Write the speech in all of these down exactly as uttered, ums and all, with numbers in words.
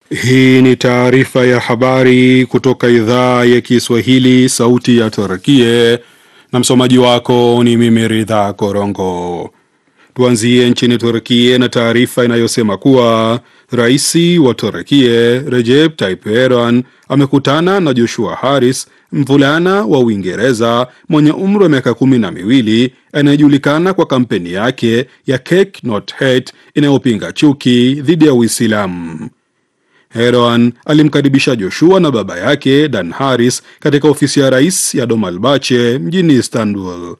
Hii ni taarifa ya habari kutoka idhaa ya Kiswahili, sauti ya Turkie, na msomaji wako ni mimi Ridha Korongo. Tuanzie nchini Turkie na taarifa inayosema kuwa Raisi wa Turkie Recep Tayyip Erdogan amekutana na Joshua Harris, mvulana wa Uingereza mwenye umri wa miaka kumi na miwili anayejulikana kwa kampeni yake ya Cake Not Hate inayopinga chuki dhidi ya Uislamu. Erdogan alimkaribisha Joshua na baba yake Dan Harris katika ofisi ya rais ya Dolmabahce mjini Istanbul.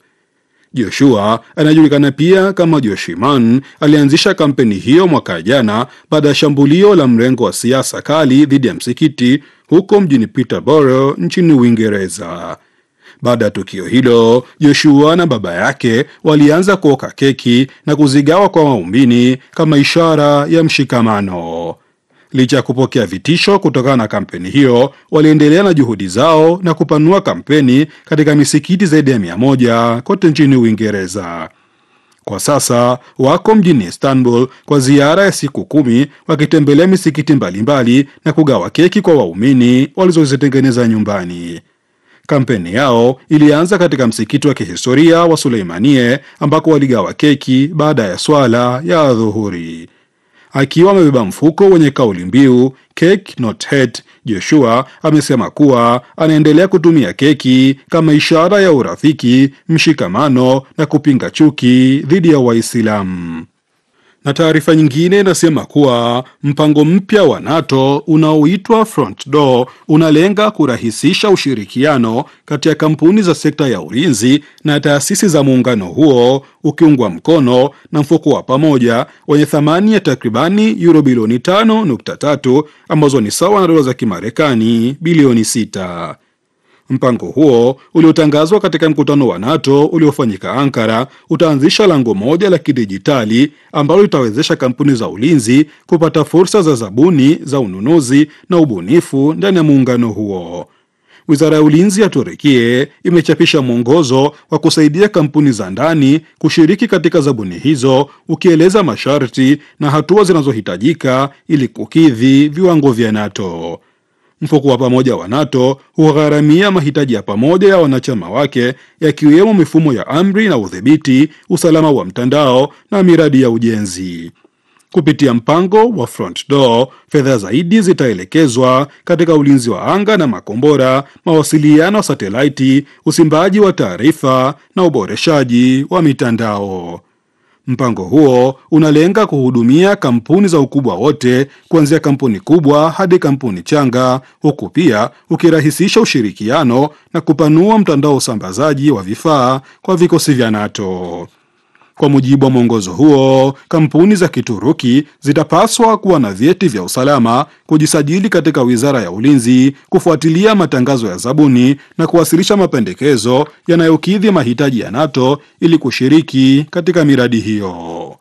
Joshua anajulikana pia kama Joshiman alianzisha kampeni hiyo mwaka jana baada ya shambulio la mrengo wa siasa kali dhidi ya msikiti huko mjini Peterborough nchini Uingereza. Baada ya tukio hilo, Joshua na baba yake walianza kuoka keki na kuzigawa kwa waumini kama ishara ya mshikamano. Licha ya kupokea vitisho kutokana na kampeni hiyo, waliendelea na juhudi zao na kupanua kampeni katika misikiti zaidi ya mia moja kote nchini Uingereza. Kwa sasa wako mjini Istanbul kwa ziara ya siku kumi, wakitembelea misikiti mbalimbali na kugawa keki kwa waumini walizozitengeneza nyumbani. Kampeni yao ilianza katika msikiti wa kihistoria wa Suleimanie ambako waligawa keki baada ya swala ya dhuhuri. Akiwa amebeba mfuko wenye kauli mbiu Cake Not Hate, Joshua amesema kuwa anaendelea kutumia keki kama ishara ya urafiki, mshikamano na kupinga chuki dhidi ya Waislamu. Na taarifa nyingine inasema kuwa mpango mpya wa NATO unaoitwa Front Door unalenga kurahisisha ushirikiano kati ya kampuni za sekta ya ulinzi na taasisi za muungano huo, ukiungwa mkono na mfuko wa pamoja wenye thamani ya takribani euro bilioni tano nukta tatu ambazo ni sawa na dola za Kimarekani bilioni sita. Mpango huo uliotangazwa katika mkutano wa NATO uliofanyika Ankara utaanzisha lango moja la kidijitali ambalo litawezesha kampuni za ulinzi kupata fursa za zabuni za ununuzi na ubunifu ndani ya muungano huo. Wizara ya Ulinzi ya Turkie imechapisha mwongozo wa kusaidia kampuni za ndani kushiriki katika zabuni hizo, ukieleza masharti na hatua zinazohitajika ili kukidhi viwango vya NATO. Mfuko wa pamoja wa NATO hugharamia mahitaji ya pamoja ya wanachama wake, yakiwemo mifumo ya amri na udhibiti, usalama wa mtandao na miradi ya ujenzi. Kupitia mpango wa Front Door, fedha zaidi zitaelekezwa katika ulinzi wa anga na makombora, mawasiliano ya satelaiti, usimbaji wa taarifa na uboreshaji wa mitandao. Mpango huo unalenga kuhudumia kampuni za ukubwa wote, kuanzia kampuni kubwa hadi kampuni changa, huku pia ukirahisisha ushirikiano na kupanua mtandao wa usambazaji wa vifaa kwa vikosi vya NATO. Kwa mujibu wa mwongozo huo, kampuni za Kituruki zitapaswa kuwa na vyeti vya usalama, kujisajili katika Wizara ya Ulinzi, kufuatilia matangazo ya zabuni na kuwasilisha mapendekezo yanayokidhi mahitaji ya NATO ili kushiriki katika miradi hiyo.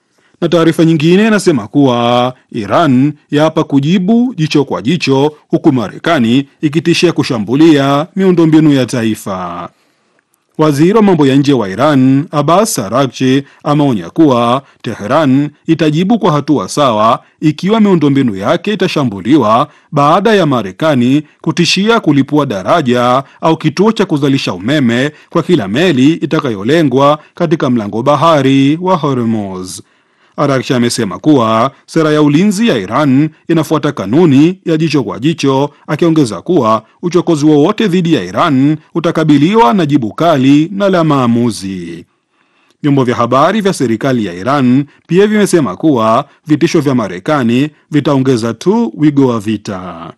Na taarifa nyingine inasema kuwa Iran yaapa kujibu jicho kwa jicho, huku Marekani ikitishia kushambulia miundombinu ya taifa. Waziri wa mambo ya nje wa Iran Abbas Araghchi ameonya kuwa Tehran itajibu kwa hatua sawa ikiwa miundombinu yake itashambuliwa, baada ya Marekani kutishia kulipua daraja au kituo cha kuzalisha umeme kwa kila meli itakayolengwa katika mlango bahari wa Hormuz. Araghchi amesema kuwa sera ya ulinzi ya Iran inafuata kanuni ya jicho kwa jicho, akiongeza kuwa uchokozi wowote dhidi ya Iran utakabiliwa na jibu kali na la maamuzi. Vyombo vya habari vya serikali ya Iran pia vimesema kuwa vitisho vya Marekani vitaongeza tu wigo wa vita.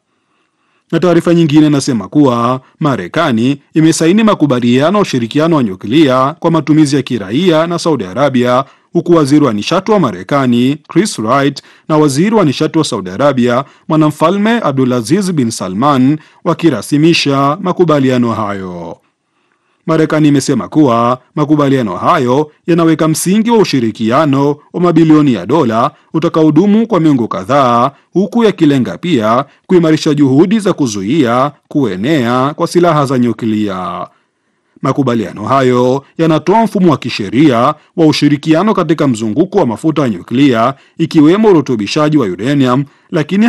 Na taarifa nyingine inasema kuwa Marekani imesaini makubaliano ya ushirikiano wa nyuklia kwa matumizi ya kiraia na Saudi Arabia, huku waziri wa nishati wa Marekani Chris Wright na waziri wa nishati wa Saudi Arabia mwanamfalme Abdulaziz bin Salman wakirasimisha makubaliano hayo. Marekani imesema kuwa makubaliano hayo yanaweka msingi wa ushirikiano wa mabilioni ya dola utakaodumu kwa miongo kadhaa, huku yakilenga pia kuimarisha juhudi za kuzuia kuenea kwa silaha za nyuklia. Makubaliano hayo yanatoa mfumo wa kisheria wa ushirikiano katika mzunguko wa mafuta ya nyuklia, ikiwemo urutubishaji wa uranium, lakini